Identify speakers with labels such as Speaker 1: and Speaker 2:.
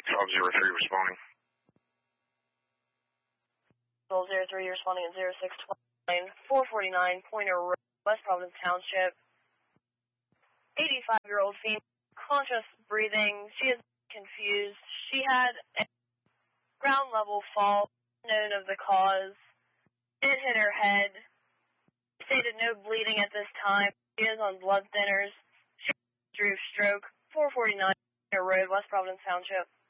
Speaker 1: 1203 responding.
Speaker 2: 1203 responding at 0629, 449 Pointer Road, West Providence Township. 85-year-old female, conscious breathing. She is confused. She had a ground level fall, unknown of the cause. It hit her head. Stated no bleeding at this time. She is on blood thinners. She had a stroke. 449 Road, West Providence Township.